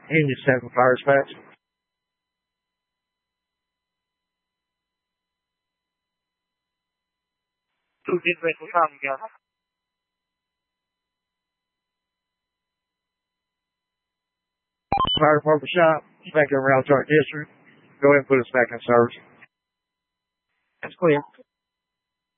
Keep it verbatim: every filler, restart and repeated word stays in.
Union seven fire dispatch. Two dispatch, what time you got? Fire department shop, back in Round Chart District. Go ahead and put us back in service. That's clear.